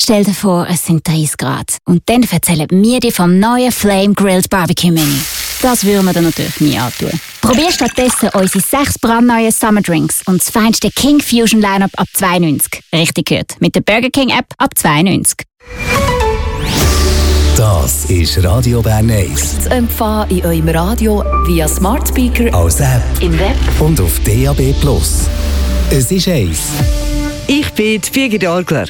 Stell dir vor, es sind 30 Grad. Und dann erzählen wir dir vom neuen Flame Grilled Barbecue Menü. Das würden wir dir natürlich nie antun. Probier stattdessen unsere 6 brandneuen Summer Drinks und das feinste King Fusion Lineup ab 2,90. Richtig gehört. Mit der Burger King App ab 2,90. Das ist Radio Bern 1. Zu empfangen in eurem Radio via Smart Speaker, als App im Web und auf DAB+. Es ist 1. Ich bin Birgit Orgler.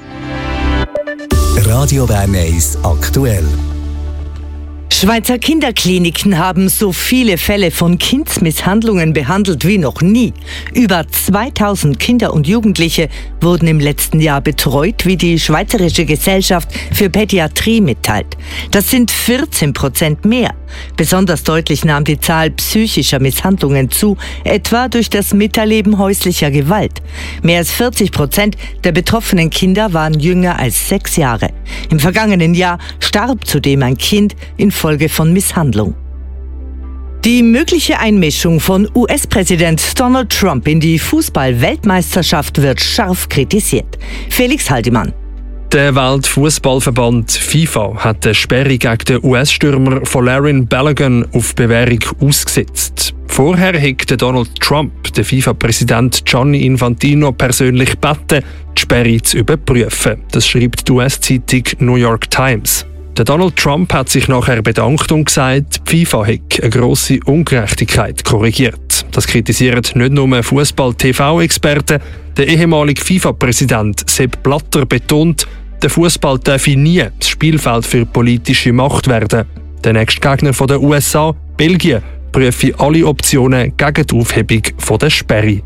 Radio Bern 1 aktuell. Schweizer Kinderkliniken haben so viele Fälle von Kindsmisshandlungen behandelt wie noch nie. Über 2000 Kinder und Jugendliche wurden im letzten Jahr betreut, wie die Schweizerische Gesellschaft für Pädiatrie mitteilt. Das sind 14% mehr. Besonders deutlich nahm die Zahl psychischer Misshandlungen zu, etwa durch das Miterleben häuslicher Gewalt. Mehr als 40% der betroffenen Kinder waren jünger als 6 Jahre. Im vergangenen Jahr starb zudem ein Kind infolge von Misshandlung. Die mögliche Einmischung von US-Präsident Donald Trump in die Fußball-Weltmeisterschaft wird scharf kritisiert. Felix Haldimann. Der Weltfußballverband FIFA hat eine Sperre gegen den US-Stürmer Folarin Balogun auf Bewährung ausgesetzt. Vorher hat Donald Trump den FIFA-Präsident Gianni Infantino persönlich gebeten, die Sperre zu überprüfen. Das schreibt die US-Zeitung New York Times. Der Donald Trump hat sich nachher bedankt und gesagt, die FIFA hätte eine grosse Ungerechtigkeit korrigiert. Das kritisieren nicht nur Fußball-TV-Experten. Der ehemalige FIFA-Präsident Sepp Blatter betont, der Fußball darf nie das Spielfeld für politische Macht werden. Der nächste Gegner von den USA, Belgien, prüfe alle Optionen gegen die Aufhebung der Sperre.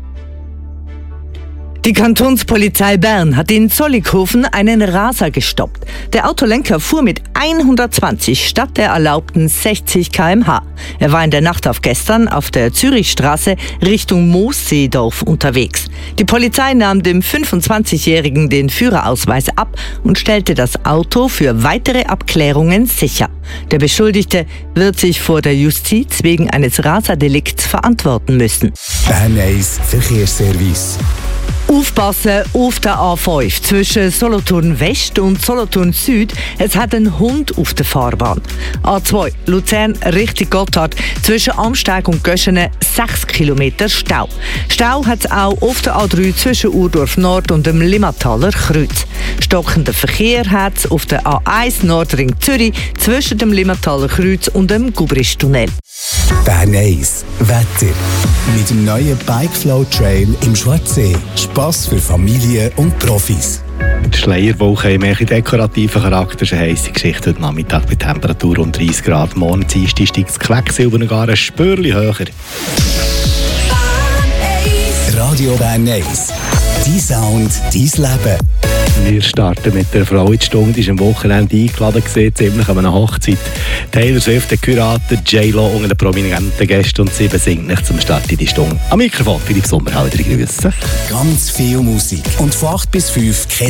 Die Kantonspolizei Bern hat in Zollikofen einen Raser gestoppt. Der Autolenker fuhr mit 120 statt der erlaubten 60 km/h. Er war in der Nacht auf gestern auf der Zürichstraße Richtung Moosseedorf unterwegs. Die Polizei nahm dem 25-Jährigen den Führerausweis ab und stellte das Auto für weitere Abklärungen sicher. Der Beschuldigte wird sich vor der Justiz wegen eines Raserdelikts verantworten müssen. Bern 1 Verkehrsservice. Aufpassen auf der A5 zwischen Solothurn West und Solothurn Süd. Es hat einen Hund auf der Fahrbahn. A2 Luzern Richtung Gotthard zwischen Amsteig und Göschene 6 Kilometer Stau. Stau hat es auch auf der A3 zwischen Urdorf Nord und dem Limmataler Kreuz. Stockender Verkehr hat es auf der A1 Nordring Zürich zwischen dem Limmataler Kreuz und dem Gubristunnel. Bern 1 Wetter. Mit dem neuen Bikeflow Trail im Schwarzsee. Spass für Familien und Profis. Die Schleierwoche haben einen dekorativen Charakter. Das ist eine heisse Geschichte heute Nachmittag bei Temperatur um 30 Grad. Morgen Dienstag steigt das Quecksilber gar ein Spürchen höher. Radio Bern 1. Dein Sound, dein Leben. Wir starten mit der Frau in die Stunde, die ist am Wochenende eingeladen gewesen, ziemlich an einer Hochzeit. Taylor Swift, der Kurator, J-Lo unter den prominenten Gästen und sie besingt nicht zum Start in die Stunde. Am Mikrofon Philipp Sommerhalder, grüße. Ganz viel Musik. Und von 8 bis 5 kein